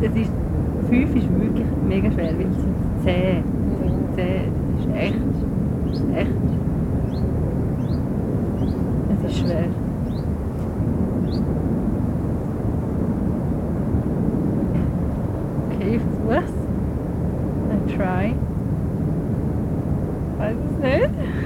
es ist, 5 ist wirklich mega schwer, weil es sind 10. Es ist echt. Es ist schwer. Okay, ich versuch's. I try. Weiß es nicht.